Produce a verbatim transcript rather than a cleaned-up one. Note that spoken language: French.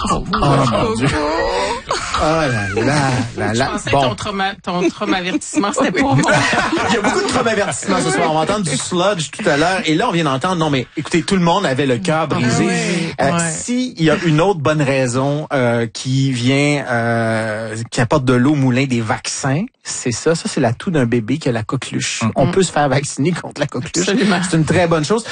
Oh, mon Dieu. Oh là là là là. Je pensais Bon. que ton trauma, ton trauma avertissement, c'était pour moi. Il y a beaucoup de trauma avertissements ce soir. On va entendre du sludge tout à l'heure. Et là, on vient d'entendre, non mais écoutez, tout le monde avait le cœur brisé. Oui, Euh, ouais. S'il y a une autre bonne raison euh, qui vient, euh, qui apporte de l'eau au moulin des vaccins, c'est ça. Ça, c'est l'atout d'un bébé qui a la coqueluche. Mm-hmm. On peut se faire vacciner contre la coqueluche. Absolument. C'est une très bonne chose.